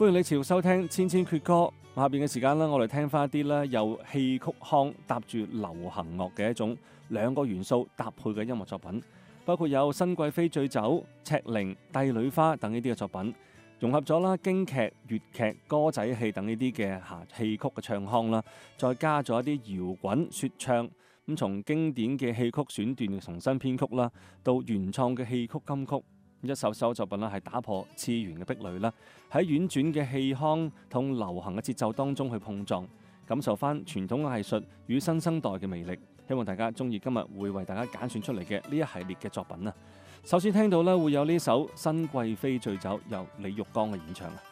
歡迎你持續收聽千千闕歌。下邊嘅時間啦，我哋聽翻一啲咧有戲曲腔搭住流行樂嘅一種兩個元素搭配嘅音樂作品，包括有《新貴妃醉酒》、《赤伶》、《帝女花》等呢啲嘅作品，融合咗啦京劇、粵劇、歌仔戲等呢啲嘅戲曲嘅唱腔啦，再加咗一啲搖滾說唱，咁從經典嘅戲曲選段嘅重新編曲啦，到原創嘅戲曲金曲。一首首作品啦，係打破次元嘅壁壘啦，喺婉轉嘅戲腔同流行嘅節奏當中去碰撞，感受翻傳統嘅藝術與新生代嘅魅力。希望大家中意今日會為大家揀選出嚟嘅呢一系列嘅作品啊！首先聽到咧會有呢首《新貴妃醉酒》，由李玉剛嘅演唱啊！